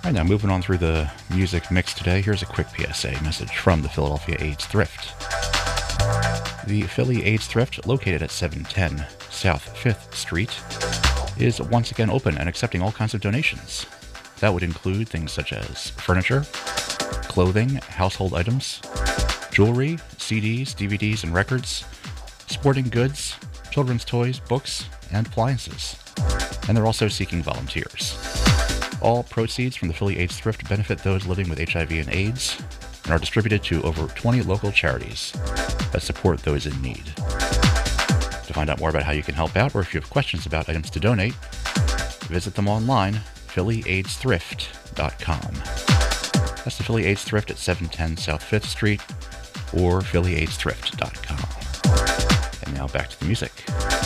All right, now moving on through the music mix today, here's a quick PSA message from the Philadelphia AIDS Thrift. The Philly AIDS Thrift, located at 710 South 5th Street, is once again open and accepting all kinds of donations. That would include things such as furniture, clothing, household items, jewelry, CDs, DVDs, and records, sporting goods, children's toys, books, and appliances. And they're also seeking volunteers. All proceeds from the Philly AIDS Thrift benefit those living with HIV and AIDS and are distributed to over 20 local charities that support those in need. To find out more about how you can help out, or if you have questions about items to donate, visit them online, phillyaidsthrift.com. That's the Philly AIDS Thrift at 710 South 5th Street, or phillyaidsthrift.com. And now back to the music.